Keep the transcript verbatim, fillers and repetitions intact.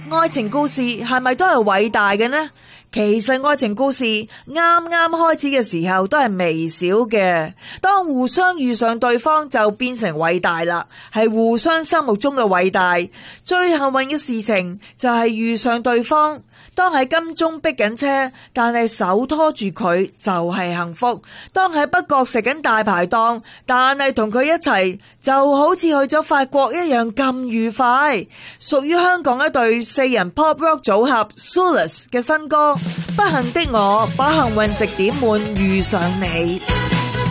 愛情故事係咪都係偉大嘅呢？其實愛情故事啱啱開始嘅時候都係微小嘅，當互相遇上對方就變成偉大啦，係互相心目中嘅偉大。最幸運嘅事情就係遇上對方，當喺金鐘逼緊車，但係手拖住佢就係幸福；當喺北角食緊大排檔，但係同佢一齊就好似去咗法國一樣咁愉快。屬於香港一對四人 pop rock 組合 Soulless 嘅新歌《不幸的我把幸運值點滿遇上你》。